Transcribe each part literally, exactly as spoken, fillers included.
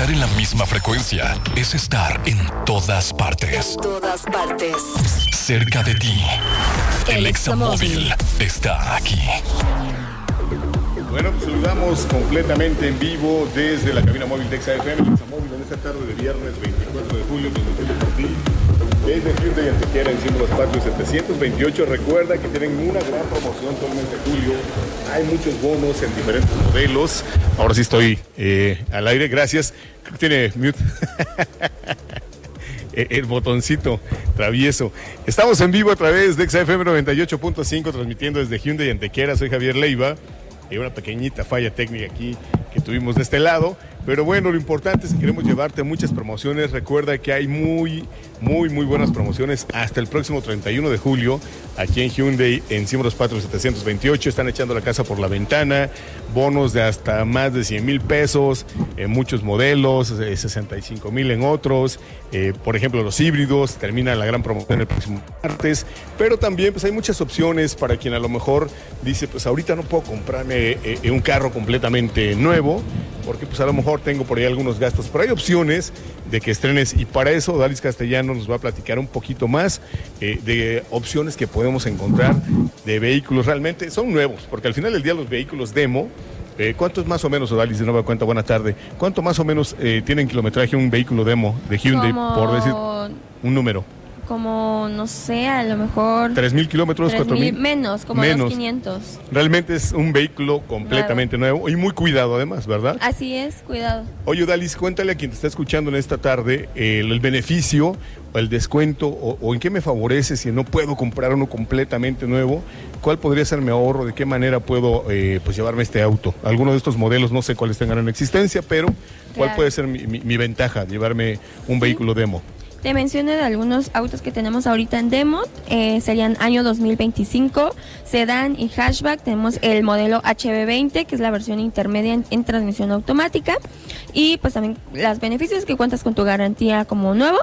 Estar en la misma frecuencia es estar en todas partes. En todas partes. Cerca de ti. El Examóvil está aquí. Bueno, pues saludamos completamente en vivo desde la cabina móvil de Exa F M, el Examóvil, en esta tarde de viernes veinticuatro de julio, transmitiendo por ti desde Hyundai Antequera en Símbolos Patrio setecientos veintiocho. Recuerda que tienen una gran promoción todo el mes de julio. Hay muchos bonos en diferentes modelos. Ahora sí estoy eh, al aire, gracias. Creo que tiene mute. El botoncito travieso. Estamos en vivo a través de Exa F M noventa y ocho punto cinco, transmitiendo desde Hyundai Antequera. Soy Javier Leiva. Hay una pequeñita falla técnica aquí que tuvimos de este lado, pero bueno, lo importante es que queremos llevarte muchas promociones. Recuerda que hay muy, muy, muy buenas promociones hasta el próximo treinta y uno de julio aquí en Hyundai, en Símbolos Patrio setecientos veintiocho. Están echando la casa por la ventana, bonos de hasta más de cien mil pesos en muchos modelos, eh, sesenta y cinco mil en otros. Eh, por ejemplo, los híbridos, termina la gran promoción el próximo martes, pero también pues hay muchas opciones para quien a lo mejor dice, pues ahorita no puedo comprarme eh, un carro completamente nuevo, porque pues a lo mejor tengo por ahí algunos gastos, pero hay opciones de que estrenes, y para eso Dalis Castellano nos va a platicar un poquito más eh, de opciones que podemos encontrar de vehículos. Realmente son nuevos, porque al final del día los vehículos demo, eh, ¿cuánto es más o menos, Dalis, de nueva cuenta? Buena tarde. ¿Cuánto más o menos eh, tienen kilometraje un vehículo demo de Hyundai, Como... por decir un número? Como, no sé, a lo mejor... ¿Tres mil kilómetros? ¿Cuatro mil? Menos, como menos. dos mil quinientos. Realmente es un vehículo completamente nuevo. nuevo y muy cuidado además, ¿verdad? Así es, cuidado. Oye, Dalis, cuéntale a quien te está escuchando en esta tarde eh, el, el beneficio, el descuento o, o en qué me favorece si no puedo comprar uno completamente nuevo. ¿Cuál podría ser mi ahorro? ¿De qué manera puedo eh, pues llevarme este auto? Algunos de estos modelos no sé cuáles tengan en existencia, pero ¿cuál Claro. puede ser mi, mi, mi ventaja? Llevarme un vehículo demo. Te menciono de algunos autos que tenemos ahorita en demo, eh, serían año dos mil veinticinco, sedán y hatchback. Tenemos el modelo H B veinte, que es la versión intermedia en, en transmisión automática, y pues también los beneficios que cuentas con tu garantía como nuevo,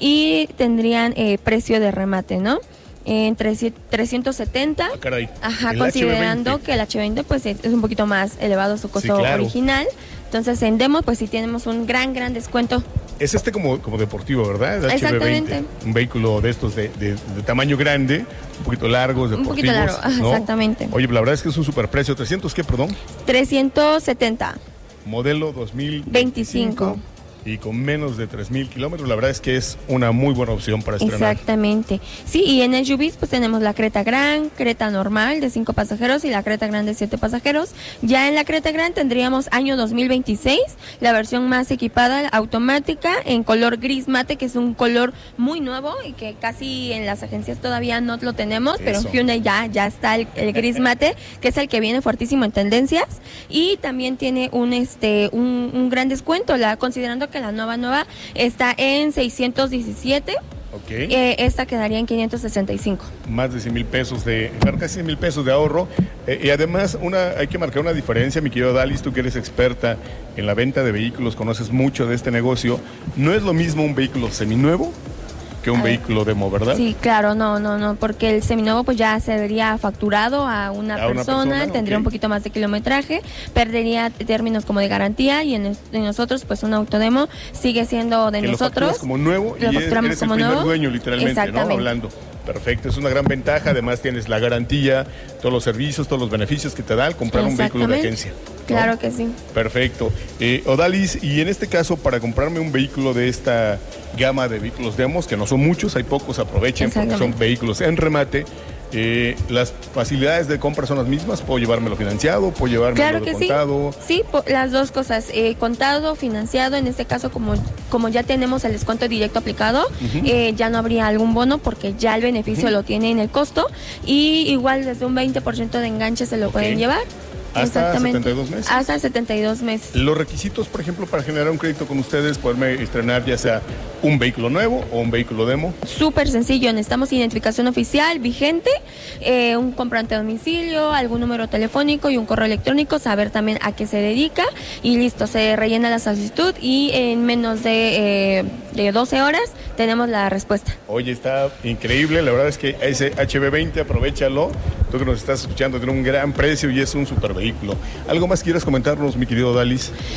y tendrían eh, precio de remate, ¿no? En trescientos setenta, Ah, caray. ajá, El considerando H B veinte. que el H veinte pues es, es un poquito más elevado su costo Sí, claro. original. Entonces en demo pues sí tenemos un gran, gran descuento. Es este como, como deportivo, ¿verdad? El Exactamente. H B veinte. Un vehículo de estos de, de, de tamaño grande, un poquito largos, Un deportivos. poquito largo, ajá, ¿no? exactamente. Oye, la verdad es que es un superprecio. ¿trescientos qué, perdón? trescientos setenta. Modelo dos mil veinticinco. Y con menos de tres mil kilómetros. La verdad es que es una muy buena opción para estrenar. Exactamente. Sí, y en S U Vs pues tenemos la Creta Gran, Creta normal de cinco pasajeros y la Creta Gran de siete pasajeros. Ya en la Creta Gran tendríamos año dos mil veintiséis, la versión más equipada, automática, en color gris mate, que es un color muy nuevo y que casi en las agencias todavía no lo tenemos, pero en Eso. Hyundai ya, ya está el, el gris mate, que es el que viene fuertísimo en tendencias, y también tiene un este un, un gran descuento, la considerando que la nueva nueva está en seiscientos diecisiete. Ok. Eh, esta quedaría en quinientos sesenta y cinco. Más de cien mil pesos de, bueno, casi cien mil pesos de ahorro. Eh, y además una, hay que marcar una diferencia, mi querido Dalis, tú que eres experta en la venta de vehículos, conoces mucho de este negocio. No es lo mismo un vehículo seminuevo que un A ver. vehículo demo, ¿verdad? Sí, claro, no, no, no, porque el seminuevo pues ya sería facturado a una, A una persona, persona, tendría ok. un poquito más de kilometraje, perdería términos como de garantía, y en, es- en nosotros pues un autodemo sigue siendo de Que lo nosotros. facturas como nuevo y lo eres, facturamos eres el como primer nuevo. dueño, literalmente, ¿no? Exactamente. Hablando. Perfecto, es una gran ventaja. Además tienes la garantía, todos los servicios, todos los beneficios que te da al comprar un vehículo de Exactamente. agencia, ¿no? Claro que sí. Perfecto. Eh, Odalis, y en este caso, para comprarme un vehículo de esta gama de vehículos demos, que no son muchos, hay pocos, aprovechen porque son Exactamente. vehículos en remate, eh, las facilidades de compra son las mismas. ¿Puedo llevármelo financiado? ¿Puedo llevármelo Claro de que contado? sí. Sí, po- las dos cosas, eh, contado, financiado, en este caso como, como ya tenemos el descuento directo aplicado, Ujú. eh, ya no habría algún bono porque ya el beneficio Ujú. lo tiene en el costo, y igual desde un veinte por ciento de enganche se lo Ok. pueden llevar. ¿Hasta Exactamente. setenta y dos meses? Hasta setenta y dos meses. Los requisitos, por ejemplo, para generar un crédito con ustedes, poderme estrenar ya sea un vehículo nuevo o un vehículo demo. Súper sencillo, necesitamos identificación oficial vigente, eh, un comprante a domicilio, algún número telefónico y un correo electrónico, saber también a qué se dedica, y listo, se rellena la solicitud y en menos de, eh, de doce horas tenemos la respuesta. Oye, está increíble, la verdad es que ese H B veinte, aprovéchalo. Tú que nos estás escuchando, tiene un gran precio y es un super vehículo. ¿Algo más quieras comentarnos, mi querido Dalis?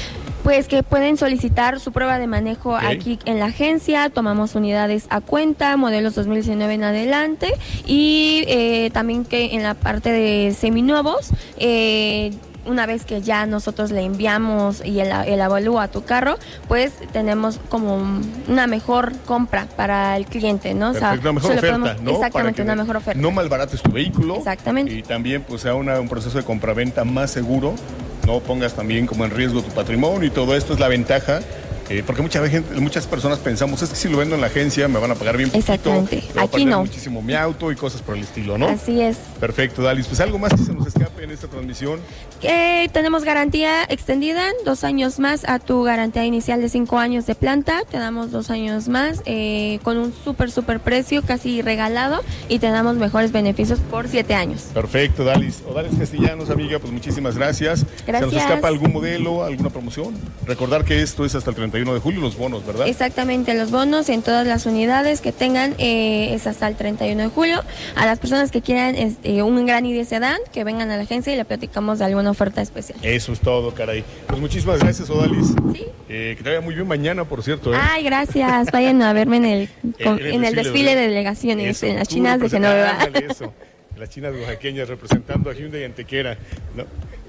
Pues que pueden solicitar su prueba de manejo Okay. aquí en la agencia, tomamos unidades a cuenta, modelos dos mil diecinueve en adelante, y eh, también que en la parte de seminuevos, eh, una vez que ya nosotros le enviamos y el, el avalúo a tu carro, pues tenemos como una mejor compra para el cliente, ¿no? Perfecto, o sea, una mejor se lo oferta, podemos- ¿no? Exactamente, Para una que mejor oferta. no malbarates tu vehículo. Exactamente. Y también pues sea una- un proceso de compraventa más seguro, no pongas también como en riesgo tu patrimonio y todo esto es la ventaja. Eh, porque mucha gente, muchas personas pensamos, es que si lo vendo en la agencia me van a pagar bien poquito, Exactamente. me va a Aquí perder no. muchísimo mi auto y cosas por el estilo, ¿no? Así es. Perfecto, Dalis. Pues algo más que se nos escape en esta transmisión. Eh, tenemos garantía extendida, dos años más a tu garantía inicial de cinco años de planta, te damos dos años más eh, con un súper, súper precio, casi regalado, y te damos mejores beneficios por siete años. Perfecto, Dalis. O Dalis Castellanos, amiga, pues muchísimas gracias. Gracias. ¿Se nos escapa algún modelo, alguna promoción? Recordar que esto es hasta el treinta y uno de julio, los bonos, ¿verdad? Exactamente, los bonos en todas las unidades que tengan eh, es hasta el treinta y uno de julio. A las personas que quieran este, un gran I D sedán, que vengan a la agencia y le platicamos de alguna oferta especial. Eso es todo, caray. Pues muchísimas gracias, Odalis. Sí. Eh, que te vaya muy bien mañana, por cierto. ¿eh? Ay, gracias. Vayan a verme en el, con- en el desfile ¿verdad? de delegaciones, Eso, en las tú chinas de Genoveva. ándale, eso. Las chinas oaxaqueñas representando a Hyundai y Antequera. ¿No?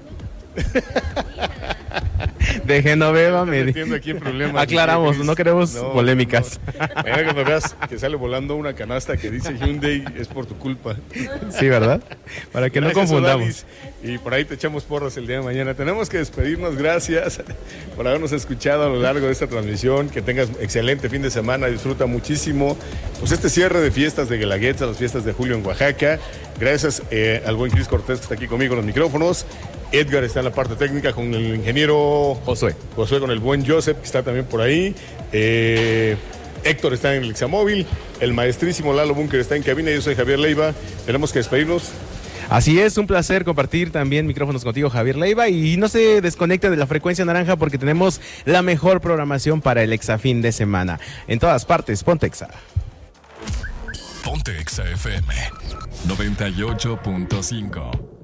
De Genoveva, me di- Metiendo aquí en problemas. aclaramos, Luis. no queremos No, polémicas. no, no. Mañana cuando veas que sale volando una canasta que dice Hyundai, es por tu culpa. Sí, ¿verdad? Para que no Gracias, confundamos. Odalis. Y por ahí te echamos porras el día de mañana. Tenemos que despedirnos. Gracias por habernos escuchado a lo largo de esta transmisión. Que tengas excelente fin de semana. Disfruta muchísimo pues este cierre de fiestas de Guelaguetza, las fiestas de julio en Oaxaca. Gracias eh, al buen Cris Cortés que está aquí conmigo en los micrófonos. Edgar está en la parte técnica con el ingeniero Josué. Josué, con el buen Joseph que está también por ahí. Eh, Héctor está en el Examóvil. El maestrísimo Lalo Bunker está en cabina. Yo soy Javier Leiva. Tenemos que despedirnos. Así es, un placer compartir también micrófonos contigo, Javier Leiva, y no se desconecte de la frecuencia naranja porque tenemos la mejor programación para el Exafín de semana. En todas partes, ponte Exa. Ponte Exa F M noventa y ocho punto cinco.